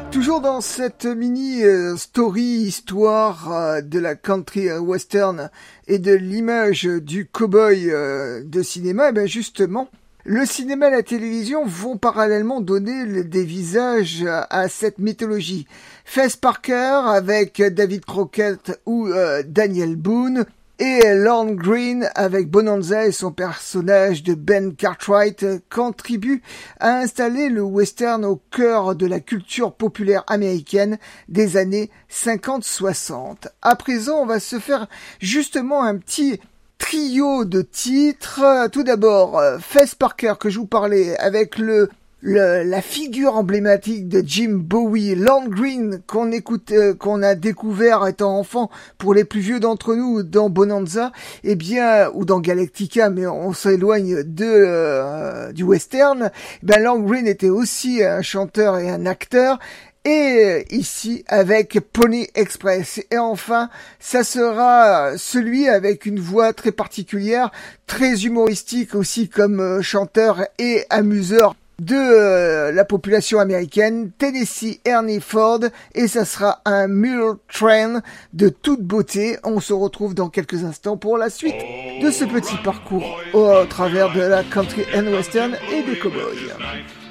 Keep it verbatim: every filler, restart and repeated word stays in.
Toujours dans cette mini euh, story histoire euh, de la country euh, western et de l'image du cowboy euh, de cinéma, et bien justement, le cinéma et la télévision vont parallèlement donner le, des visages à, à cette mythologie. Fess Parker avec David Crockett ou euh, Daniel Boone, et Lorne Greene avec Bonanza et son personnage de Ben Cartwright contribuent à installer le western au cœur de la culture populaire américaine des années cinquante soixante. À présent, on va se faire justement un petit trio de titres. Tout d'abord, Fess Parker que je vous parlais avec le Le, la figure emblématique de Jim Bowie, Lorne Greene, qu'on écoute, euh, qu'on a découvert étant enfant pour les plus vieux d'entre nous dans Bonanza, eh bien, ou dans Galactica, mais on s'éloigne de euh, du western. Eh ben, Lorne Greene était aussi un chanteur et un acteur. Et ici avec Pony Express. Et enfin, ça sera celui avec une voix très particulière, très humoristique aussi comme chanteur et amuseur de euh, la population américaine, Tennessee Ernie Ford, et ça sera un Mule Train de toute beauté. On se retrouve dans quelques instants pour la suite de ce petit parcours au travers de la country and western et des cowboys.